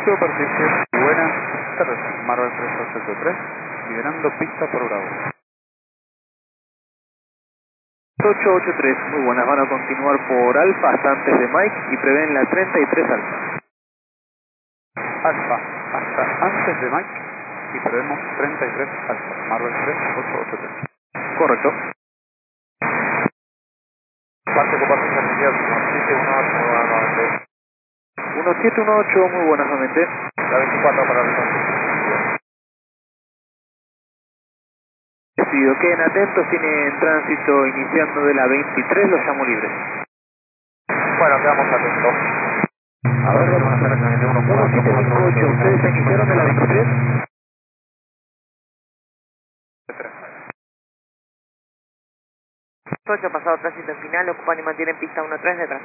Super 17, buenas tardes, Marvel 383, liberando pista por Bravo. 883, muy buenas, van a continuar por Alfa hasta antes de Mike y prevén la 33 Alfa. Alfa, hasta antes de Mike y prevemos 33 Alfa, Marvel 3883. Correcto. Parte con parte servicio 1718, muy buenas nuevamente. La 24 para el Decidido, queden atentos, tienen tránsito iniciando de la 23, los llamo libres. Bueno, quedamos atentos. A ver, vamos a hacer exactamente 1718, ¿ustedes se iniciaron de la 23? 8 pasado tránsito en final, ocupan y mantienen pista 1-3 detrás.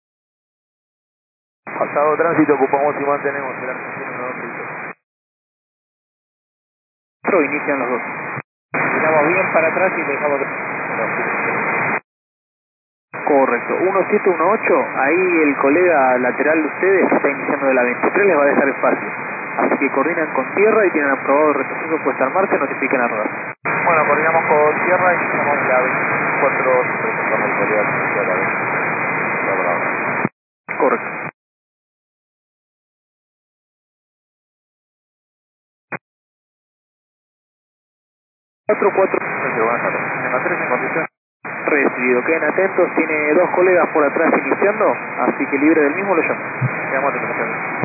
Pasado tránsito, ocupamos y mantenemos el argentino. Pero inician los dos. Tiramos bien para atrás y dejamos... Correcto, 1718, ahí el colega lateral de ustedes que está iniciando de la 23 les va a dejar espacio. Así que coordinan con tierra y tienen aprobado el retroceso puesta en marcha, notifiquen a rodar. Bueno, coordinamos con tierra y estamos en la 24, presentamos el colega de la 24. Correcto. Buenas tardes. En la 3 en condición. Recibido, queden atentos, tiene dos colegas por atrás iniciando, así que libre del mismo lo llamo. Quedamos atentos.